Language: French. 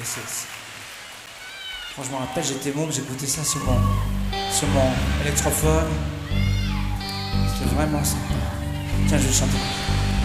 Quand je me rappelle, j'étais môme, j'écoutais ça sur mon électrophone. C'était vraiment sympa. Tiens, je vais chanter.